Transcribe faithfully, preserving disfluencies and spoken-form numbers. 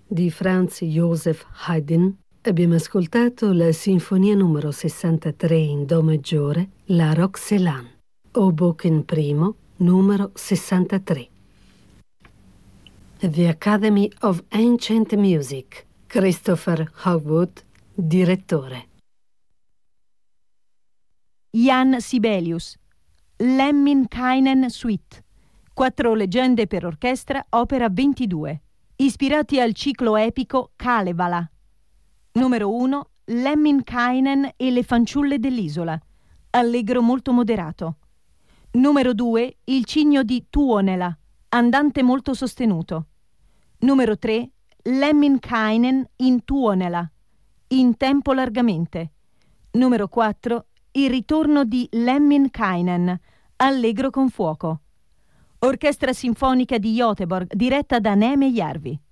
di Franz Joseph Haydn, abbiamo ascoltato la sinfonia numero sessantatré in Do maggiore, la Roxelane, Hoboken primo, numero sessantatré. The Academy of Ancient Music, Christopher Hogwood, direttore. Jan Sibelius, Lemminkainen Suite, quattro leggende per orchestra, opera ventidue, ispirati al ciclo epico Kalevala. Numero uno, Lemminkainen e le fanciulle dell'isola, allegro molto moderato. Numero due, Il cigno di Tuonela, andante molto sostenuto. Numero tre, Lemminkainen in Tuonela, in tempo largamente. Numero quattro, Il ritorno di Lemminkainen, allegro con fuoco. Orchestra sinfonica di Göteborg, diretta da Neeme Järvi.